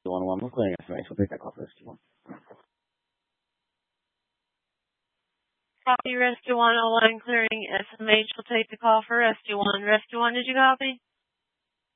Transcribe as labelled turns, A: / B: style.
A: 101, we're clearing SMH. We'll take that call for Rescue 1.
B: Copy Rescue 101, clearing SMH. We'll take the call for Rescue 1. Rescue 1, did you copy?